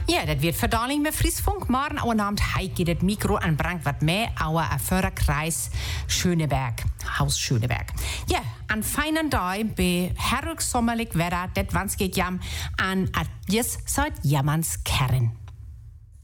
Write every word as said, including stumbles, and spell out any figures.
Ja, dat wird verdaling met Friesfunk. Morgen Abend geht das Mikro an brengt wat mehr auer Förderkreis Schöneberg, Haus Schöneberg. Ja, an feinen Tag bei herrlich sommerlich Wetter, das wanns geht jam an adjes seit Jammerns Kern.